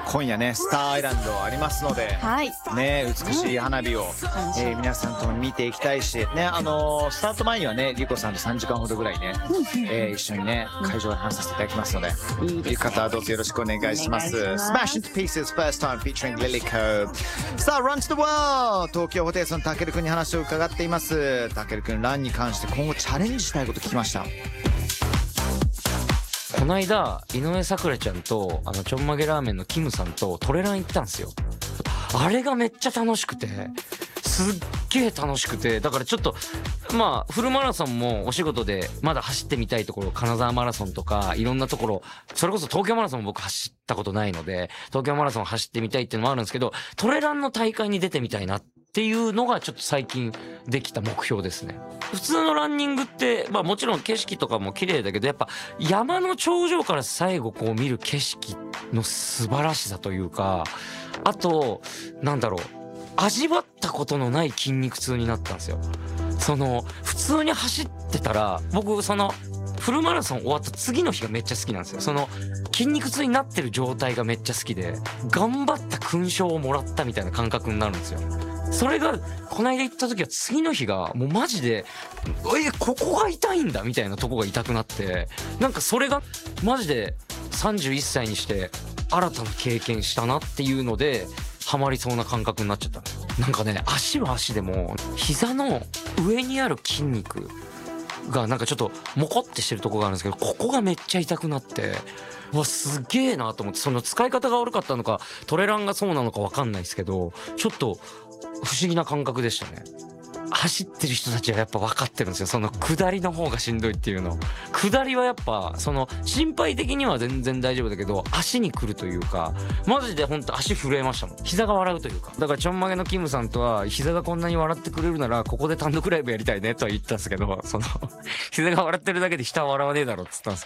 今夜ねスターアイランドありますので、 はい、 ね、美しい花火を、皆さんとも見ていきたいしね、スタート前にはねリコさんと3時間ほどぐらいね、一緒にね会場で話させていただきますので、いい方はどうぞよろしくお願いします。 Smash into Pieces First Time featuring Lilyco。 さあ Run to the World 東京ホテイソンたけるくんに話を伺っています。たけるくん、ランに関して今後チャレンジしたいこと聞きました。 この間井上咲楽ちゃんとちょんまげラーメンのキムさんとトレラン行ったんですよ。あれがめっちゃ楽しくて、すっげえ楽しくて、だからちょっとまあフルマラソンもお仕事でまだ走ってみたいところ、金沢マラソンとかいろんなところ、それこそ東京マラソンも僕走ったことないので東京マラソン走ってみたいっていうのもあるんですけど、トレランの大会に出てみたいなっていうのがちょっと最近できた目標ですね。普通のランニングってまあもちろん景色とかも綺麗だけど、やっぱ山の頂上から最後こう見る景色の素晴らしさというか、あとなんだろう、味わったことのない筋肉痛になったんですよ。普通に走ってたら、僕フルマラソン終わった次の日がめっちゃ好きなんですよ。筋肉痛になってる状態がめっちゃ好きで、頑張った勲章をもらったみたいな感覚になるんですよ。それがこないだ行った時は次の日がもうマジでここが痛いんだみたいなとこが痛くなって、なんかそれがマジで31歳にして新たな経験したなっていうのでハマりそうな感覚になっちゃった。なんかね、足は足でも膝の上にある筋肉がなんかちょっとモコってしてるとこがあるんですけど、ここがめっちゃ痛くなって、わすげえなと思って、使い方が悪かったのかトレランがそうなのか分かんないですけど、ちょっと不思議な感覚でしたね。走ってる人たちはやっぱ分かってるんですよ、下りの方がしんどいっていうの。下りはやっぱ心配的には全然大丈夫だけど、足に来るというか、マジで本当足震えましたもん。膝が笑うというか。だからちょんまげのキムさんとは、膝がこんなに笑ってくれるならここで単独ライブやりたいねとは言ったんですけど、膝が笑ってるだけで下は笑わねえだろっつったんです